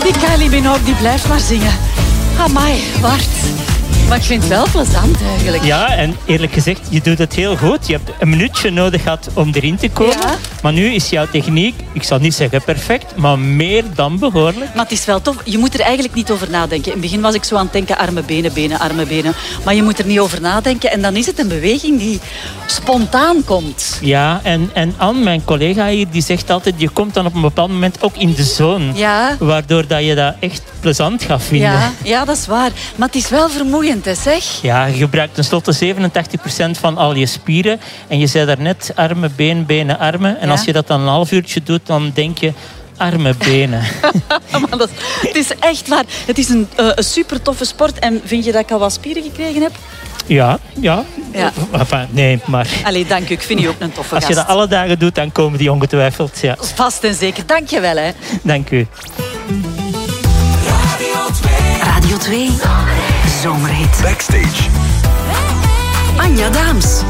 Die Kylie Minogue die blijft maar zingen. Amai, Bart. Maar ik vind het wel plezant eigenlijk. Ja, en eerlijk gezegd, je doet het heel goed. Je hebt een minuutje nodig gehad om erin te komen. Ja. Maar nu is jouw techniek, ik zal niet zeggen perfect, maar meer dan behoorlijk. Maar het is wel tof. Je moet er eigenlijk niet over nadenken. In het begin was ik zo aan het denken, arme benen, benen, arme benen. Maar je moet er niet over nadenken. En dan is het een beweging die spontaan komt. Ja, en Anne, mijn collega hier, die zegt altijd, je komt dan op een bepaald moment ook in de zone. Ja. Waardoor dat je dat echt plezant gaat vinden. Ja, dat is waar. Maar het is wel vermoeiend, hè, zeg. Ja, je gebruikt tenslotte 87% van al je spieren. En je zei daarnet armen, benen, benen, armen. En Ja. als je dat dan een half uurtje doet, dan denk je arme benen. Maar het is echt waar. Het is een super toffe sport. En vind je dat ik al wat spieren gekregen heb? Ja. Ja. Enfin, nee, maar Allee, dank u. Ik vind u ook een toffe als je gast. dat alle dagen doet, dan komen die ongetwijfeld. Ja. Vast en zeker. Dank je wel, hè. Dank u. Radio 2 Zomerhit. Backstage. Anja Daams.